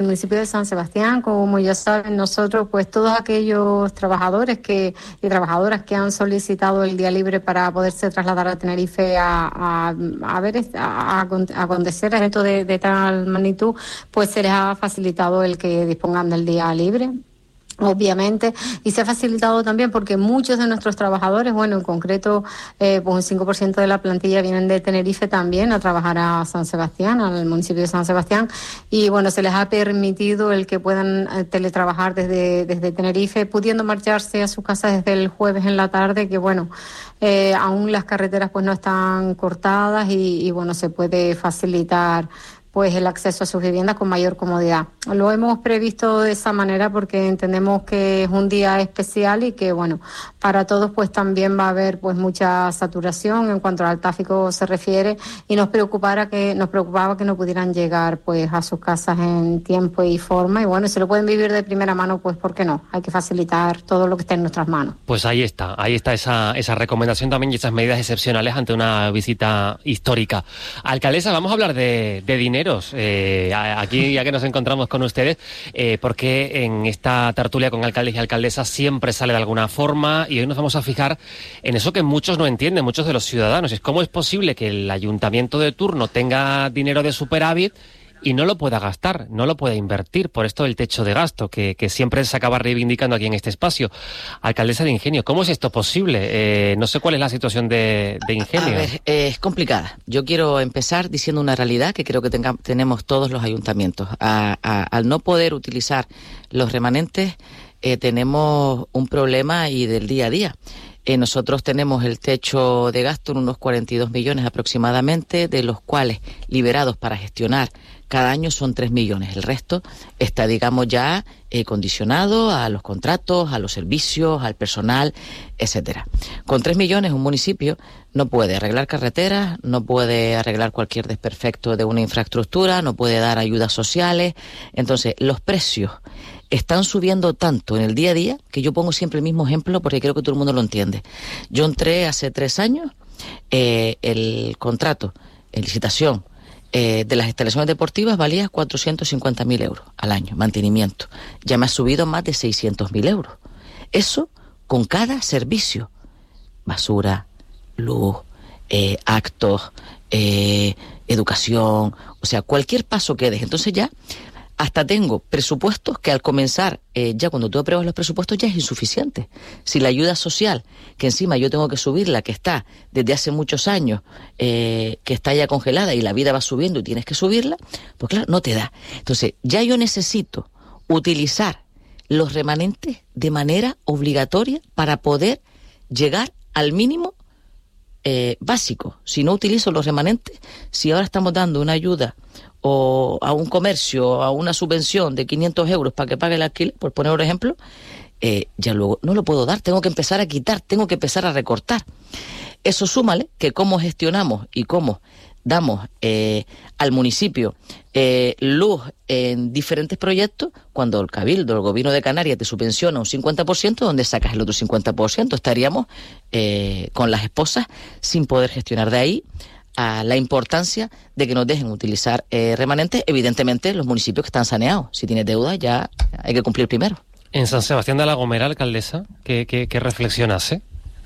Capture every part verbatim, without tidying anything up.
el municipio de San Sebastián, como ya saben nosotros, pues todos aquellos trabajadores que y trabajadoras que han solicitado el día libre para poderse trasladar a Tenerife a, a, a ver a, a acontecer eventos de, de tal magnitud, pues se les ha facilitado el que dispongan del día libre. Obviamente, y se ha facilitado también porque muchos de nuestros trabajadores, bueno, en concreto, eh, pues un cinco por ciento de la plantilla vienen de Tenerife también a trabajar a San Sebastián, al municipio de San Sebastián, y bueno, se les ha permitido el que puedan eh, teletrabajar desde, desde Tenerife, pudiendo marcharse a sus casas desde el jueves en la tarde, que bueno, eh, aún las carreteras pues no están cortadas y, y bueno, se puede facilitar pues el acceso a sus viviendas con mayor comodidad. Lo hemos previsto de esa manera porque entendemos que es un día especial y que, bueno, para todos pues también va a haber pues mucha saturación en cuanto al tráfico se refiere y nos preocupara que nos preocupaba que no pudieran llegar pues a sus casas en tiempo y forma y bueno, si lo pueden vivir de primera mano, pues ¿por qué no? Hay que facilitar todo lo que esté en nuestras manos. Pues ahí está, ahí está esa, esa recomendación también y esas medidas excepcionales ante una visita histórica. Alcaldesa, vamos a hablar de, de dinero. Eh, aquí, ya que nos encontramos con ustedes, eh, porque en esta tertulia con alcaldes y alcaldesas siempre sale de alguna forma y hoy nos vamos a fijar en eso que muchos no entienden, muchos de los ciudadanos, es cómo es posible que el ayuntamiento de turno tenga dinero de superávit y no lo pueda gastar, no lo pueda invertir, por esto del techo de gasto, que, que siempre se acaba reivindicando aquí en este espacio. Alcaldesa de Ingenio, ¿cómo es esto posible? Eh, no sé cuál es la situación de, de Ingenio. A ver, eh, es complicada. Yo quiero empezar diciendo una realidad que creo que tenga, tenemos todos los ayuntamientos. A, a, al no poder utilizar los remanentes, eh, tenemos un problema y del día a día. Eh, nosotros tenemos el techo de gasto en unos cuarenta y dos millones aproximadamente, de los cuales liberados para gestionar cada año son tres millones. El resto está, digamos, ya eh, condicionado a los contratos, a los servicios, al personal, etcétera. Con tres millones un municipio no puede arreglar carreteras, no puede arreglar cualquier desperfecto de una infraestructura, no puede dar ayudas sociales. Entonces, los precios están subiendo tanto en el día a día que yo pongo siempre el mismo ejemplo porque creo que todo el mundo lo entiende. Yo entré hace tres años, eh, el contrato en licitación eh, de las instalaciones deportivas valía cuatrocientos cincuenta mil euros al año, mantenimiento. Ya me ha subido más de seiscientos mil euros. Eso con cada servicio. Basura, luz, eh, actos, eh, educación, o sea, cualquier paso que des. Entonces ya hasta tengo presupuestos que al comenzar, eh, ya cuando tú apruebas los presupuestos ya es insuficiente. Si la ayuda social, que encima yo tengo que subirla, que está desde hace muchos años, eh, que está ya congelada y la vida va subiendo y tienes que subirla, pues claro, no te da. Entonces ya yo necesito utilizar los remanentes de manera obligatoria para poder llegar al mínimo eh, básico. Si no utilizo los remanentes, si ahora estamos dando una ayuda o a un comercio, a una subvención de quinientos euros para que pague el alquiler, por poner un ejemplo, eh, ya luego no lo puedo dar, tengo que empezar a quitar, tengo que empezar a recortar. Eso súmale que cómo gestionamos y cómo damos eh, al municipio eh, luz en diferentes proyectos, cuando el Cabildo, el Gobierno de Canarias te subvenciona un cincuenta por ciento, ¿dónde sacas el otro cincuenta por ciento? Estaríamos eh, con las esposas sin poder gestionar. De ahí a la importancia de que nos dejen utilizar eh, remanentes, evidentemente los municipios que están saneados. Si tienes deuda ya hay que cumplir primero. En San Sebastián de la Gomera, alcaldesa, ¿qué, qué, qué reflexión hace?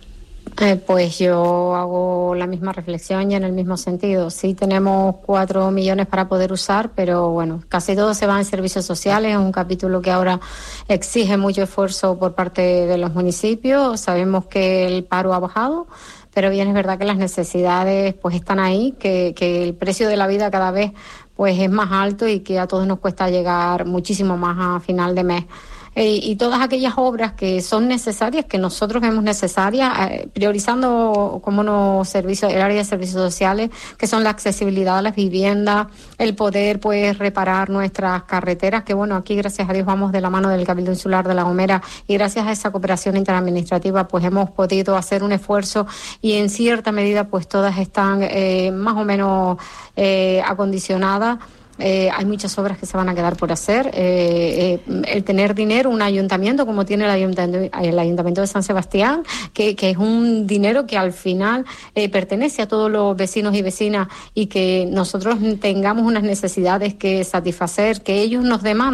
Eh, pues yo hago la misma reflexión y en el mismo sentido. Sí tenemos cuatro millones para poder usar, pero bueno, casi todo se va en servicios sociales, es un capítulo que ahora exige mucho esfuerzo por parte de los municipios. Sabemos que el paro ha bajado, pero bien es verdad que las necesidades pues están ahí, que, que el precio de la vida cada vez pues es más alto y que a todos nos cuesta llegar muchísimo más a final de mes. Eh, y todas aquellas obras que son necesarias, que nosotros vemos necesarias, eh, priorizando como no servicios, el área de servicios sociales, que son la accesibilidad a las viviendas, el poder pues reparar nuestras carreteras, que bueno, aquí gracias a Dios vamos de la mano del Cabildo Insular de La Gomera y gracias a esa cooperación interadministrativa pues hemos podido hacer un esfuerzo y en cierta medida pues todas están eh, más o menos eh, acondicionadas. eh, hay muchas obras que se van a quedar por hacer. Eh, eh, el tener dinero, un ayuntamiento como tiene el ayuntamiento, el ayuntamiento de San Sebastián, que, que es un dinero que al final eh, pertenece a todos los vecinos y vecinas, y que nosotros tengamos unas necesidades que satisfacer, que ellos nos demandan.